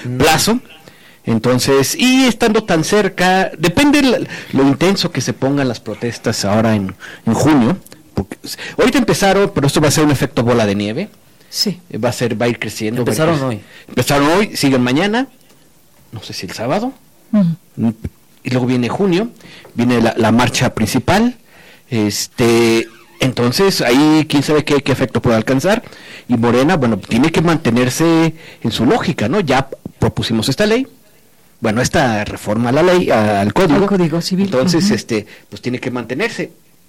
plazo. Entonces, y estando tan cerca, depende lo intenso que se pongan las protestas ahora en junio, porque ahorita empezaron, pero esto va a ser un efecto bola de nieve. Sí. Va a ir creciendo. Empezaron hoy, siguen mañana, no sé si el sábado, y luego viene junio, viene la marcha principal, entonces ahí quién sabe qué efecto puede alcanzar, y Morena, bueno, tiene que mantenerse en su lógica, ¿no? Ya propusimos esta ley, bueno, esta reforma a la ley, al código civil. Entonces, pues tiene que mantenerse.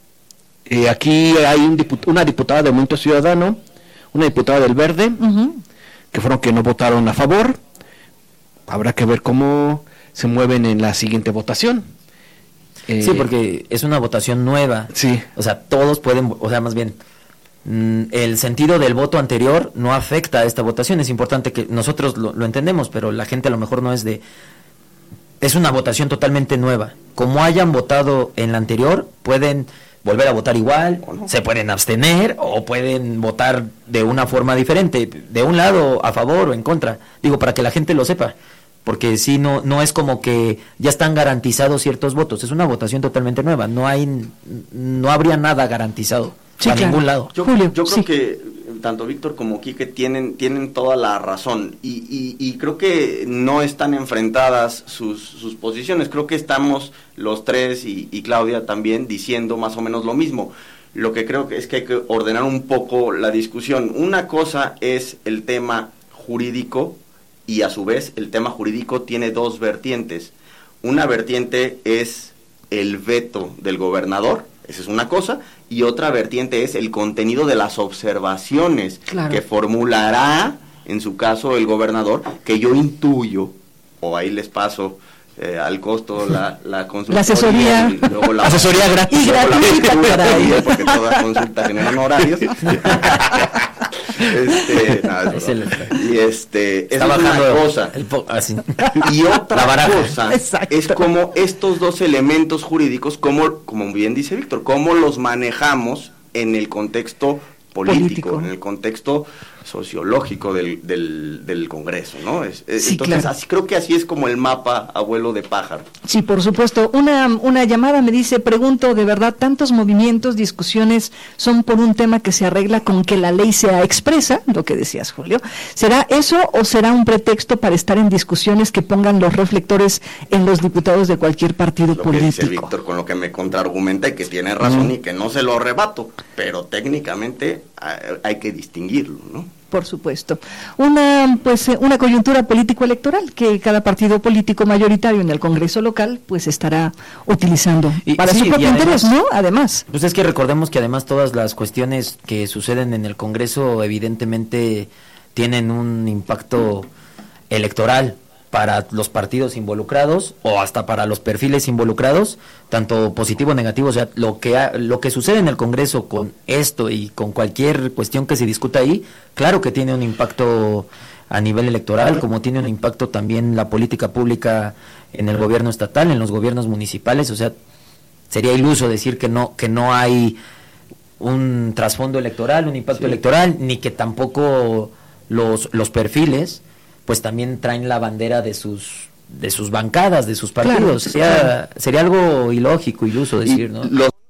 Aquí hay una diputada de Movimiento Ciudadano, una diputada del Verde, que fueron que no votaron a favor. Habrá que ver cómo se mueven en la siguiente votación. Sí, porque es una votación nueva. Sí. O sea, todos pueden, o sea, más bien, el sentido del voto anterior no afecta a esta votación. Es importante que nosotros lo entendemos, pero la gente a lo mejor no es de... Es una votación totalmente nueva. Como hayan votado en la anterior, pueden volver a votar igual, se pueden abstener o pueden votar de una forma diferente, de un lado a favor o en contra. Digo, para que la gente lo sepa, porque si no es como que ya están garantizados ciertos votos, es una votación totalmente nueva, no habría nada garantizado ningún lado. Yo creo que tanto Víctor como Quique tienen toda la razón y creo que no están enfrentadas sus posiciones. Creo que estamos los tres y Claudia también diciendo más o menos lo mismo. Lo que creo que es que hay que ordenar un poco la discusión. Una cosa es el tema jurídico y a su vez el tema jurídico tiene dos vertientes. Una vertiente es el veto del gobernador, esa es una cosa, y otra vertiente es el contenido de las observaciones que formulará, en su caso, el gobernador, que yo intuyo, o ahí les paso al costo la consulta. La asesoría. Luego la asesoría gratis. Y gratuita, porque toda consulta genera honorarios. Está bajando una cosa. Y otra cosa es como estos dos elementos jurídicos, como bien dice Víctor, cómo los manejamos en el contexto político. En el contexto sociológico del Congreso, ¿no? Entonces, claro. Creo que así es como el mapa abuelo de pájaro. Sí, por supuesto. Una llamada me dice, pregunto, ¿de verdad tantos movimientos, discusiones son por un tema que se arregla con que la ley sea expresa? Lo que decías, Julio. ¿Será eso o será un pretexto para estar en discusiones que pongan los reflectores en los diputados de cualquier partido político? Lo que dice Víctor, con lo que me contraargumenta y que tiene razón y que no se lo rebato, pero técnicamente hay que distinguirlo, ¿no? Por supuesto. Una coyuntura político-electoral que cada partido político mayoritario en el Congreso local pues estará utilizando para su propio interés, ¿no? Además. Pues es que recordemos que además todas las cuestiones que suceden en el Congreso evidentemente tienen un impacto electoral para los partidos involucrados o hasta para los perfiles involucrados, tanto positivo o negativo. O sea, lo que sucede en el Congreso con esto y con cualquier cuestión que se discuta ahí, claro que tiene un impacto a nivel electoral, como tiene un impacto también la política pública en el gobierno estatal, en los gobiernos municipales. O sea, sería iluso decir que no hay un trasfondo electoral, un impacto electoral, ni que tampoco los perfiles pues también traen la bandera de sus bancadas, de sus partidos. Sería algo ilógico, iluso decir, ¿no?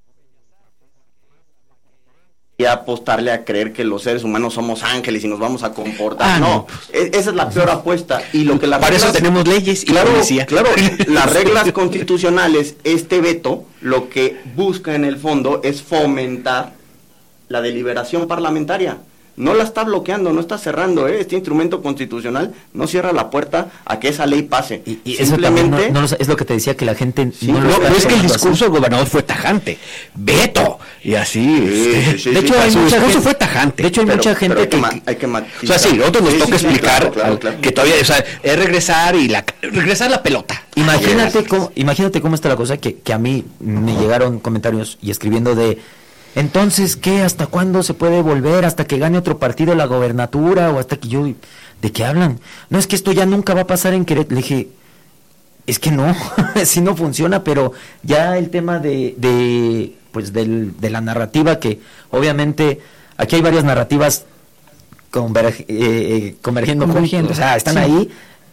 Y apostarle a creer que los seres humanos somos ángeles y nos vamos a comportar. Esa es la peor apuesta. Y lo que para eso tenemos leyes y policía. Claro, las reglas constitucionales, este veto, lo que busca en el fondo es fomentar la deliberación parlamentaria. No la está bloqueando, no está cerrando, este instrumento constitucional no cierra la puerta a que esa ley pase. Y simplemente eso es lo que te decía, que la gente es que el discurso del gobernador fue tajante, veto, y así. De hecho, hay mucha gente, fue tajante. De hecho, hay mucha gente hay que matizar. O sea, sí, nosotros nos toca explicar claro. Que todavía, o sea, es regresar la pelota. Imagínate cómo está la cosa, que a mí me llegaron comentarios y escribiendo de... Entonces, ¿qué? ¿Hasta cuándo se puede volver? ¿Hasta que gane otro partido la gobernatura? ¿O hasta que yo...? ¿De qué hablan? No, es que esto ya nunca va a pasar en Querétaro. Le dije, es que no, sí no funciona, pero ya el tema de la narrativa, que obviamente aquí hay varias narrativas convergiendo. O sea, están ahí.